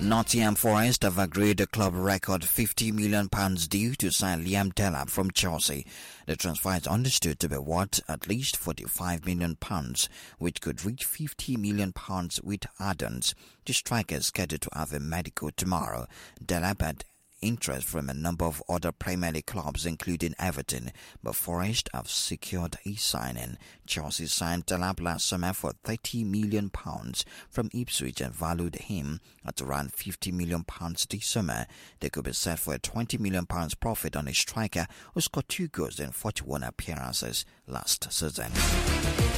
Nottingham Forest have agreed a club record £50 million deal to sign Liam Delap from Chelsea. The transfer is understood to be worth at least £45 million, which could reach £50 million with add-ons. The striker is scheduled to have a medical tomorrow. Delap had interest from a number of other Premier League clubs, including Everton, but Forest have secured a signing. Chelsea signed Delap last summer for £30 million from Ipswich and valued him at around £50 million this summer. They could be set for a £20 million profit on a striker who scored 2 goals in 41 appearances last season.